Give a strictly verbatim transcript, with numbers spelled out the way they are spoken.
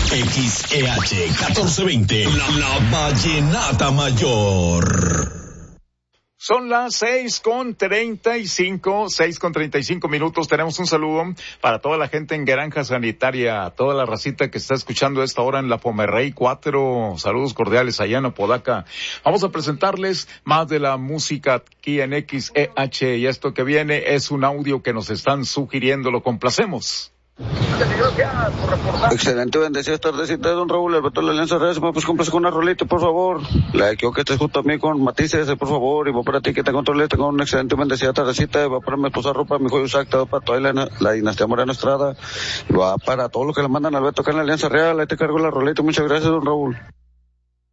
X E H catorce veinte, la, la Vallenata Mayor. Son las seis con treinta y cinco, seis con treinta y cinco minutos. Tenemos un saludo para toda la gente en Granja Sanitaria, toda la racita que está escuchando a esta hora en la Pomerrey cuatro. Saludos cordiales allá en Apodaca. Vamos a presentarles más de la música aquí en X E H, y esto que viene es un audio que nos están sugiriendo. Lo complacemos. Excelente, bendecida tardecita, don Raúl, el Beto de la Alianza Real. Si me pues complace con una rolita, por favor. La de que estés junto a mí con matices, por favor. Y va para ti que te controles, tengo una excelente, bendecida tardecita. Va para mi esposa Ropa, mi hijo Isaac, va para toda la, la dinastía Moreno Estrada. Y va para todos los que le mandan al Beto acá en la Alianza Real. Ahí te cargo la rolita. Muchas gracias, don Raúl.